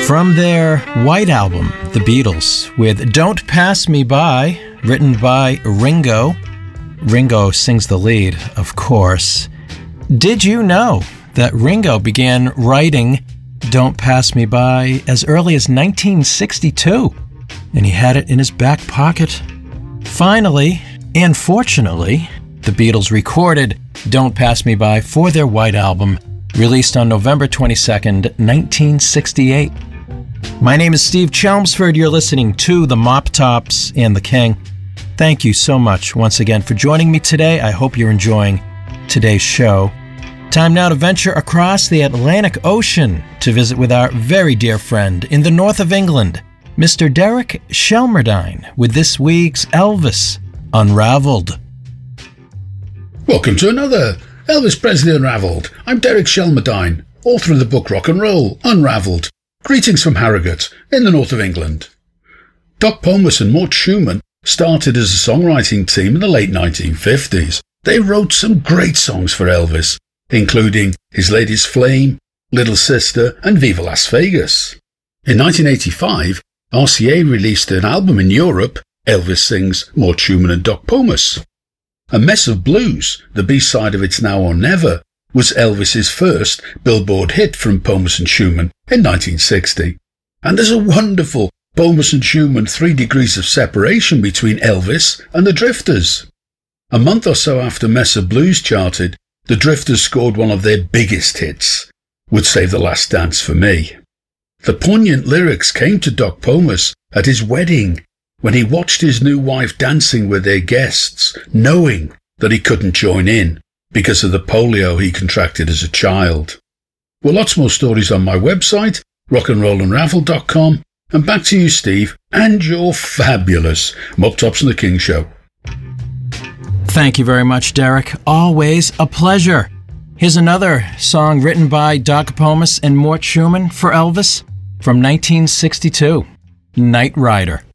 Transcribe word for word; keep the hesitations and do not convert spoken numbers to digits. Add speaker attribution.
Speaker 1: From their White Album, The Beatles, with Don't Pass Me By, written by Ringo. Ringo sings the lead, of course. Did you know that Ringo began writing Don't Pass Me By as early as nineteen sixty-two? And he had it in his back pocket. Finally, and fortunately, the Beatles recorded Don't Pass Me By for their White Album, released on November twenty-second, nineteen sixty-eight. My name is Steve Chelmsford. You're listening to The Mop Tops and The King. Thank you so much once again for joining me today. I hope you're enjoying today's show. Time now to venture across the Atlantic Ocean to visit with our very dear friend in the north of England, Mister Derek Shelmerdine, with this week's Elvis Unraveled.
Speaker 2: Welcome to another Elvis Presley Unraveled. I'm Derek Shelmerdine, author of the book Rock and Roll Unraveled. Greetings from Harrogate, in the north of England. Doc Pomus and Mort Schumann started as a songwriting team in the late nineteen fifties. They wrote some great songs for Elvis, including His Lady's Flame, Little Sister, and Viva Las Vegas. In nineteen eighty-five, R C A released an album in Europe, Elvis Sings Mort Schumann and Doc Pomus. A Mess of Blues, the B-side of It's Now or Never, was Elvis's first Billboard hit from Pomus and Schumann in nineteen sixty. And there's a wonderful Pomus and Schumann Three Degrees of Separation between Elvis and the Drifters. A month or so after Mess of Blues charted, the Drifters scored one of their biggest hits, Would Save the Last Dance for Me. The poignant lyrics came to Doc Pomus at his wedding, when he watched his new wife dancing with their guests, knowing that he couldn't join in because of the polio he contracted as a child. Well, lots more stories on my website, rock and roll unraveled dot com, and back to you, Steve, and your fabulous Mop Tops and the King Show.
Speaker 1: Thank you very much, Derek. Always a pleasure. Here's another song written by Doc Pomus and Mort Schumann for Elvis from nineteen sixty-two, Night Rider.